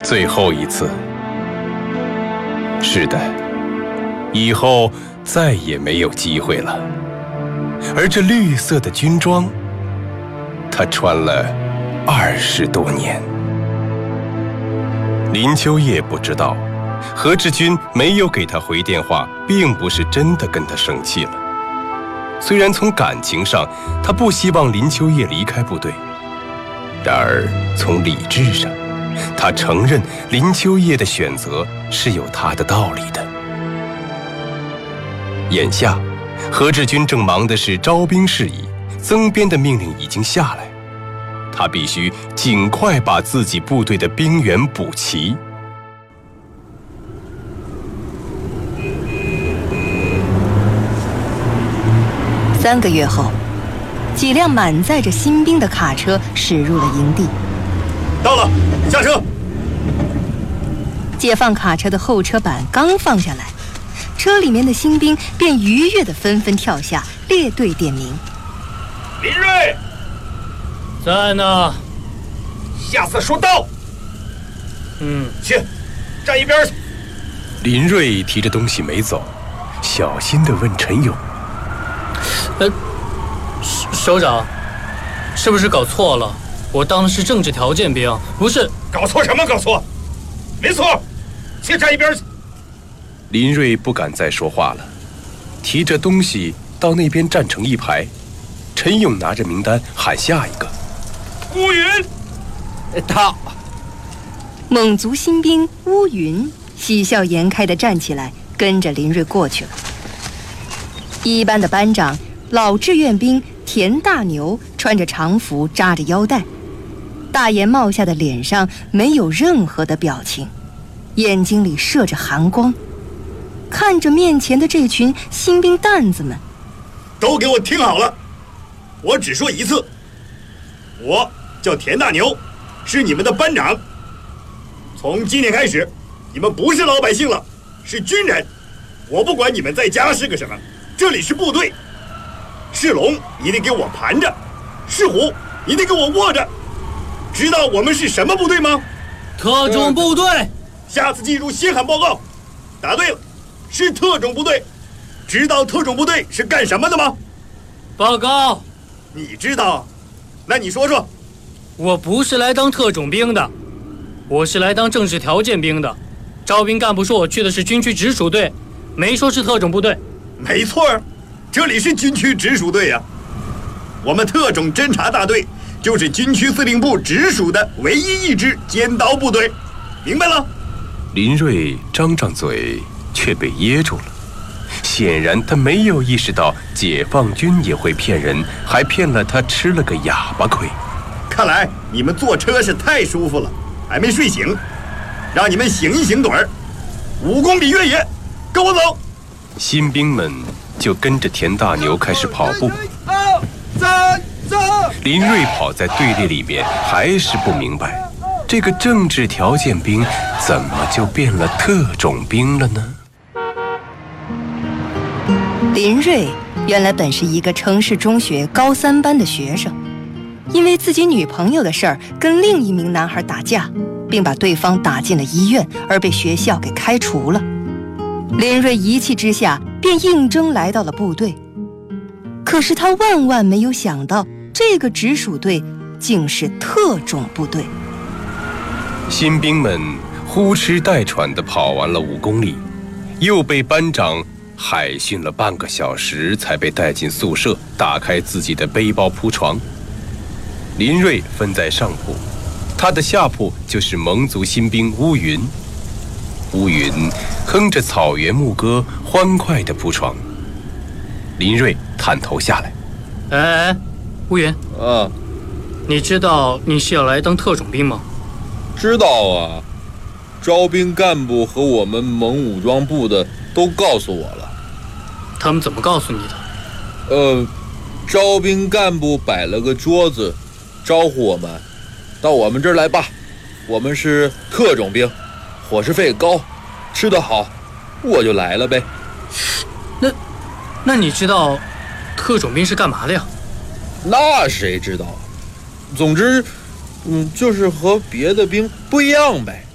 最后一次。是的，以后再也没有机会了。而这绿色的军装，他穿了20多年。林秋叶不知道，何志军没有给他回电话，并不是真的跟他生气了。虽然从感情上，他不希望林秋叶离开部队，然而从理智上，他承认林秋叶的选择是有他的道理的。眼下，何志军正忙的是招兵事宜，增编的命令已经下来，他必须尽快把自己部队的兵员补齐。 3个月后，几辆满载着新兵的卡车驶入了营地。 到了，下车。 解放卡车的后车板刚放下来，车里面的新兵便愉悦地纷纷跳下，列队点名。 林瑞， 在呢。 下次说到。去，站一边去。 林瑞提着东西没走，小心地问陈勇： 首长，是不是搞错了？我当的是政治条件兵，不是。 搞错什么搞错？没错，去站一边去。 林瑞不敢再说话了，提着东西到那边站成一排。陈勇拿着名单喊下一个。 乌云， 到。 蒙族新兵乌云喜笑颜开地站起来，跟着林瑞过去了。一班的班长老志愿兵田大牛穿着长服，扎着腰带，大檐帽下的脸上没有任何的表情，眼睛里射着寒光，看着面前的这群新兵蛋子们。 都给我听好了，我只说一次，我叫田大牛，是你们的班长。从今天开始，你们不是老百姓了，是军人。我不管你们在家是个什么，这里是部队。是龙你得给我盘着，是虎你得给我卧着。知道我们是什么部队吗？ 特种部队。 下次记住先喊报告。答对了，是特种部队。知道特种部队是干什么的吗？ 报告。 你知道？那你说说。 我不是来当特种兵的，我是来当政治条件兵的。招兵干部说我去的是军区直属队，没说是特种部队。 没错，这里是军区直属队呀。我们特种侦察大队就是军区司令部直属的唯一一支尖刀部队，明白了？ 林瑞张张嘴，却被噎住了。显然他没有意识到解放军也会骗人，还骗了他吃了个哑巴亏。 看来你们坐车是太舒服了，还没睡醒，让你们醒一醒盹儿。5公里越野，跟我走。 新兵们就跟着田大牛开始跑步。林瑞跑在队列里面，还是不明白，这个政治条件兵怎么就变了特种兵了呢？ 林瑞原来本是一个城市中学高3班的学生，因为自己女朋友的事儿跟另一名男孩打架，并把对方打进了医院，而被学校给开除了。林瑞一气之下便应征来到了部队，可是他万万没有想到，这个直属队竟是特种部队。 新兵们呼哧带喘地跑完了5公里，又被班长海训了半个小时，才被带进宿舍，打开自己的背包铺床。林瑞分在上铺，他的下铺就是蒙族新兵乌云。乌云哼着草原牧歌，欢快地铺床。林瑞探头下来： 哎，乌云你知道你是要来当特种兵吗？ 知道啊，招兵干部和我们蒙武装部的都告诉我了。 他们怎么告诉你的？ 招兵干部摆了个桌子，招呼我们到我们这儿来吧。我们是特种兵，伙食费高，吃得好，我就来了呗。 那你知道特种兵是干嘛的呀？ 那谁知道啊？总之，就是和别的兵不一样呗。